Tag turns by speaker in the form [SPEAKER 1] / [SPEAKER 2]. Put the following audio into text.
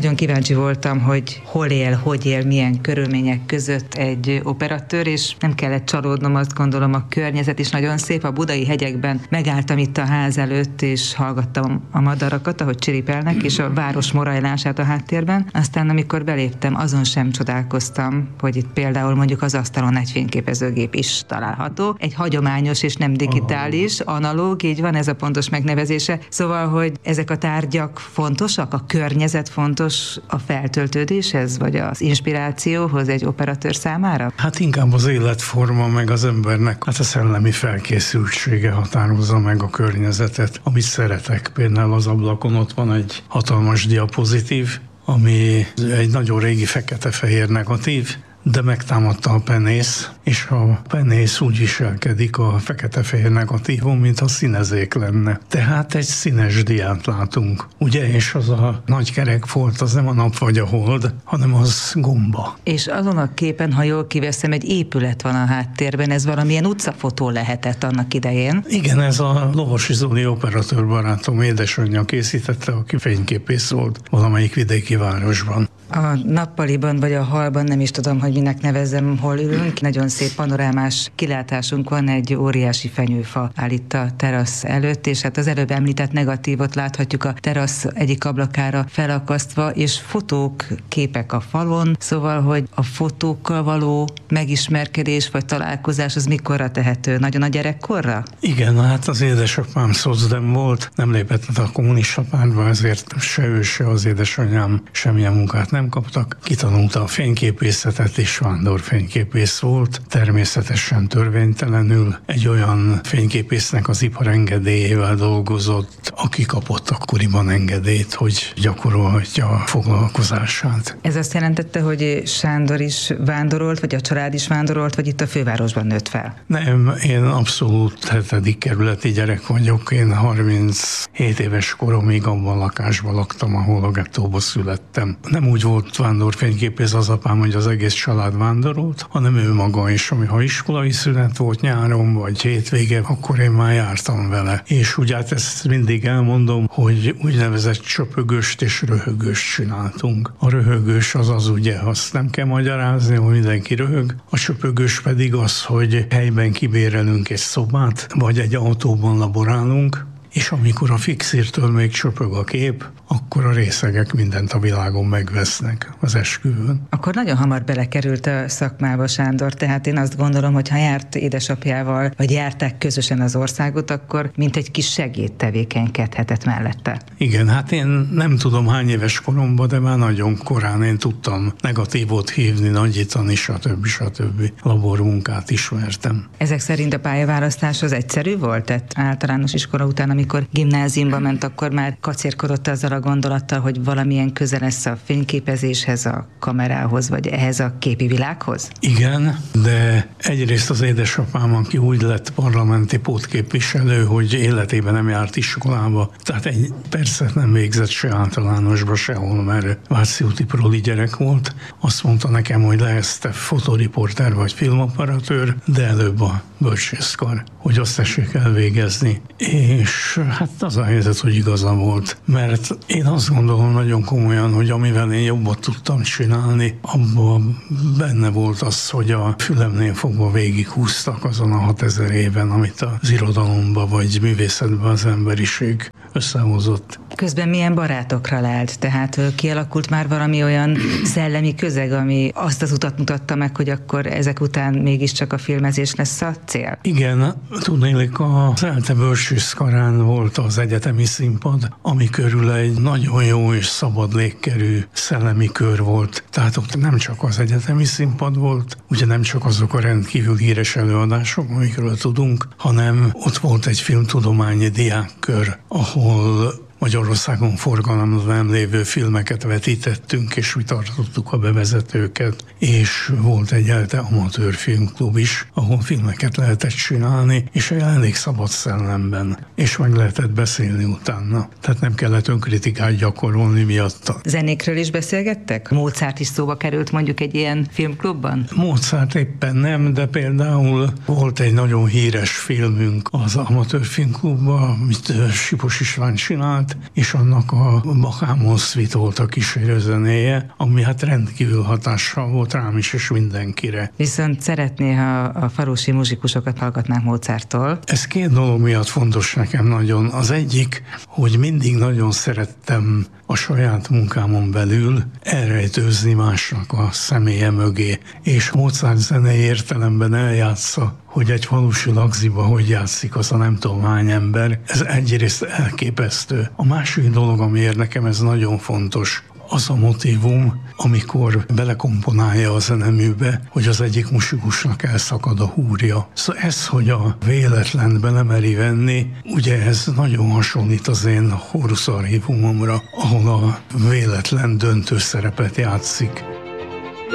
[SPEAKER 1] Nagyon kíváncsi voltam, hogy hol él, hogy él, milyen körülmények között egy operatőr, és nem kellett csalódnom, azt gondolom, a környezet is nagyon szép. A budai hegyekben megálltam itt a ház előtt, és hallgattam a madarakat, ahogy csiripelnek, és a város morajlását a háttérben. Aztán, amikor beléptem, azon sem csodálkoztam, hogy itt például mondjuk az asztalon egy fényképezőgép is található. Egy hagyományos és nem digitális, analóg, így van, ez a pontos megnevezése. Szóval, hogy ezek a tárgyak fontosak, a környezet fontos a feltöltődéshez, vagy az inspirációhoz egy operatőr számára?
[SPEAKER 2] Hát inkább az életforma, meg az embernek a szellemi felkészültsége határozza meg a környezetet, amit szeretek. Például az ablakon ott van egy hatalmas diapozitív, ami egy nagyon régi fekete-fehér negatív, de megtámadta a penész, és a penész úgy viselkedik a fekete-fehér negatívon, mintha színezék lenne. Tehát egy színes diát látunk, ugye? És az a nagy kerekfolt, az nem a nap vagy a hold, hanem az gomba.
[SPEAKER 1] És azon a képen, ha jól kiveszem, egy épület van a háttérben, ez valamilyen utcafotó lehetett annak idején.
[SPEAKER 2] Igen, ez a Lovasi Zoli operatőr barátom édesanyja készítette, aki fényképész volt valamelyik vidéki városban.
[SPEAKER 1] A nappaliban vagy a hallban, nem is tudom, hogy minek nevezzem, hol ülünk. Nagyon szép panorámás kilátásunk van, egy óriási fenyőfa áll itt a terasz előtt, és hát az előbb említett negatívot láthatjuk a terasz egyik ablakára felakasztva, és fotók, képek a falon, szóval, hogy a fotókkal való megismerkedés vagy találkozás az mikorra tehető? Nagyon a gyerekkorra?
[SPEAKER 2] Igen, hát az édesapám szocdem volt, nem lépett a kommunista pártba, ezért se ő, se az édesanyám semmilyen munkát nem kaptak. Kitanulta a fényképészetet, és vándorfényképész volt, természetesen törvénytelenül. Egy olyan fényképésznek az iparengedélyével dolgozott, aki kapott akkoriban engedélyt, hogy gyakorolhatja a foglalkozását.
[SPEAKER 1] Ez azt jelentette, hogy Sándor is vándorolt, vagy a család is vándorolt, vagy itt a fővárosban nőtt fel?
[SPEAKER 2] Nem, én abszolút 7. kerületi gyerek vagyok. Én 37 éves koromig abban a lakásban laktam, ahol a gettóba születtem. Nem úgy volt vándorfényképész az apám, hogy az egész család vándorolt, hanem ő maga is, ha iskolai szünet volt nyáron, vagy hétvége, akkor én már jártam vele. És ugye hát ezt mindig elmondom, hogy úgynevezett csöpögöst és röhögöst csináltunk. A röhögös az ugye, azt nem kell magyarázni, hogy mindenki röhög. A csöpögös pedig az, hogy helyben kibérelünk egy szobát, vagy egy autóban laborálunk, és amikor a fixírtől még csöpög a kép, akkor a részegek mindent a világon megvesznek az esküvőn.
[SPEAKER 1] Akkor nagyon hamar belekerült a szakmába Sándor, tehát én azt gondolom, hogy ha járt édesapjával, vagy járták közösen az országot, akkor mint egy kis segéd tevékenykedhetett mellette.
[SPEAKER 2] Igen, hát én nem tudom hány éves koromban, de már nagyon korán én tudtam negatívot hívni, nagyítani, stb. Labormunkát ismertem.
[SPEAKER 1] Ezek szerint a pályaválasztás az egyszerű volt? Tehát általános iskola után, amikor gimnáziumba ment, akkor már kacérkodott azzal a gondolattal, hogy valamilyen köze lesz a fényképezéshez, a kamerához, vagy ehhez a képi világhoz?
[SPEAKER 2] Igen, de egyrészt az édesapám, aki úgy lett parlamenti pótképviselő, hogy életében nem járt iskolába, tehát egy percet nem végzett se általánosba, sehol, mert Váci úti proli gyerek volt. Azt mondta nekem, hogy lehetsz te fotoriporter vagy filmoperatőr, de előbb a bölcsészkar, hogy azt tessék elvégezni. És hát az a helyzet, hogy igaza volt, mert én azt gondolom nagyon komolyan, hogy amivel én jobbat tudtam csinálni, abban benne volt az, hogy a fülemnél fogva végighúztak azon a 6000 éven, amit az irodalomba vagy művészetben az emberiség összehozott.
[SPEAKER 1] Közben milyen barátokra lelt? Tehát kialakult már valami olyan szellemi közeg, ami azt az utat mutatta meg, hogy akkor ezek után mégiscsak a filmezés lesz a cél?
[SPEAKER 2] Igen, tudnélik, az ELTE bölcsészkarán volt az egyetemi színpad, ami körül egy nagyon jó és szabad légkerű szellemi kör volt. Tehát ott nem csak az egyetemi színpad volt, ugye nem csak azok a rendkívül híres előadások, amikről tudunk, hanem ott volt egy filmtudományi diákkör, ahol Magyarországon forgalomban nem lévő filmeket vetítettünk, és mi tartottuk a bevezetőket, és volt egy ELTE amatőr filmklub is, ahol filmeket lehetett csinálni, és elég szabad szellemben, és meg lehetett beszélni utána. Tehát nem kellett önkritikát gyakorolni miatta.
[SPEAKER 1] Zenékről is beszélgettek? Mozart is szóba került mondjuk egy ilyen filmklubban?
[SPEAKER 2] Mozart éppen nem, de például volt egy nagyon híres filmünk az amatőr filmklubban, amit Sipos István csinált, szonát, és annak a Bach Ámon Suite volt a kísérőzenéje, ami hát rendkívül hatással volt rám is, és mindenkire.
[SPEAKER 1] Viszont szeretné, ha a falusi muzsikusokat hallgatnánk Mozarttól.
[SPEAKER 2] Ez két dolog miatt fontos nekem nagyon. Az egyik, hogy mindig nagyon szerettem a saját munkámon belül elrejtőzni másnak a személye mögé, és Mozart zenei értelemben eljátsza, hogy egy falusi lagziba hogy játszik az a nem tudom hány ember. Ez egyrészt elképesztő. A másik dolog, amiért nekem ez nagyon fontos, az a motívum, amikor belekomponálja a zeneműbe, hogy az egyik musikusnak elszakad a húrja. Szóval ez, hogy a véletlent belemeri venni, ugye ez nagyon hasonlít az én Horus archívumomra, ahol a véletlen döntő szerepet játszik.